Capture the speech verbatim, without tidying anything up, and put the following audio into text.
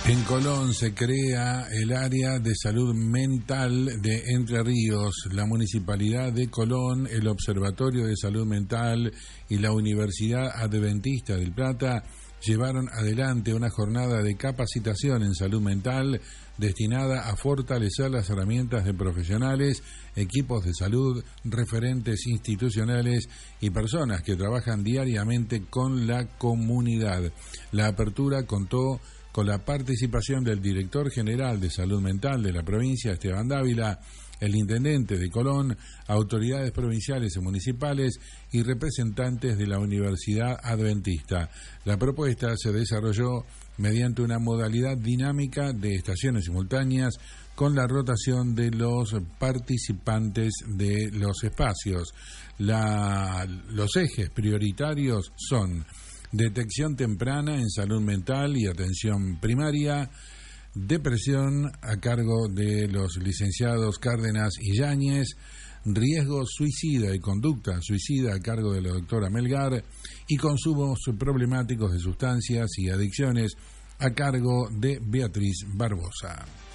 En Colón se crea el área de salud mental de Entre Ríos. La Municipalidad de Colón, el Observatorio de Salud Mental y la Universidad Adventista del Plata llevaron adelante una jornada de capacitación en salud mental destinada a fortalecer las herramientas de profesionales, equipos de salud, referentes institucionales y personas que trabajan diariamente con la comunidad. La apertura contó con la participación del director general de Salud Mental de la provincia, Esteban Dávila, el intendente de Colón, autoridades provinciales y municipales y representantes de la Universidad Adventista. La propuesta se desarrolló mediante una modalidad dinámica de estaciones simultáneas con la rotación de los participantes de los espacios. La, los ejes prioritarios son detección temprana en salud mental y atención primaria, depresión a cargo de los licenciados Cárdenas y Yáñez, riesgo suicida y conducta suicida a cargo de la doctora Melgar y consumos problemáticos de sustancias y adicciones a cargo de Beatriz Barbosa.